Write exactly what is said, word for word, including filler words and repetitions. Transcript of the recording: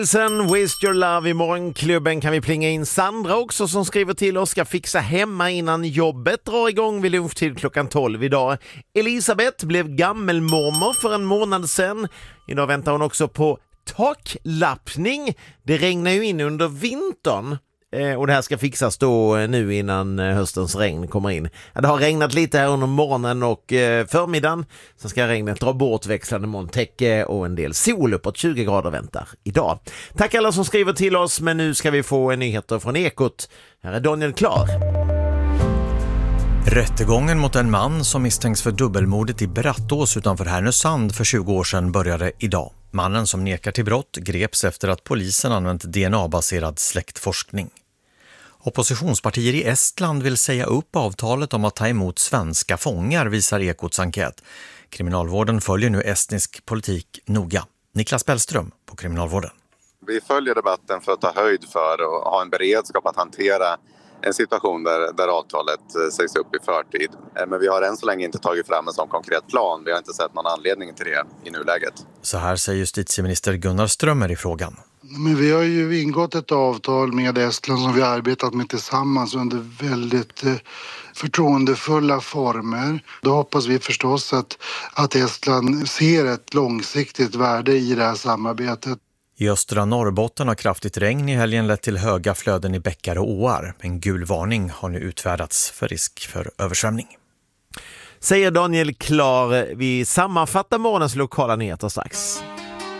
Sen Waste Your Love i morgonklubben kan vi plinga in Sandra också som skriver till oss, ska fixa hemma innan jobbet drar igång vid lunchtid klockan tolv idag. Elisabeth blev gammelmormor för en månad sedan. Idag väntar hon också på taklappning. Det regnar ju in under vintern. Och det här ska fixas då nu innan höstens regn kommer in. Det har regnat lite här under morgonen och förmiddagen. Så ska regnet dra bort växlande molntäcke och en del sol, uppåt tjugo grader väntar idag. Tack alla som skriver till oss, men nu ska vi få nyheter från Ekot. Här är Daniel Klar. Rättegången mot en man som misstänks för dubbelmordet i Brattås utanför Härnösand för tjugo år sedan började idag. Mannen som nekar till brott greps efter att polisen använt D N A-baserad släktforskning. Oppositionspartier i Estland vill säga upp avtalet om att ta emot svenska fångar, visar Ekots enkät. Kriminalvården följer nu estnisk politik noga. Niklas Bellström på Kriminalvården. Vi följer debatten för att ta höjd för och ha en beredskap att hantera en situation där, där avtalet sägs upp i förtid. Men vi har än så länge inte tagit fram en sån konkret plan. Vi har inte sett någon anledning till det i nuläget. Så här säger justitieminister Gunnar Strömmer i frågan. Men vi har ju ingått ett avtal med Estland som vi har arbetat med tillsammans under väldigt eh, förtroendefulla former. Då hoppas vi förstås att, att Estland ser ett långsiktigt värde i det här samarbetet. I östra Norrbotten har kraftigt regn i helgen lett till höga flöden i bäckar och åar. En gul varning har nu utfärdats för risk för översvämning. Säger Daniel Klar. Vi sammanfattar morgonens lokala nyheter strax.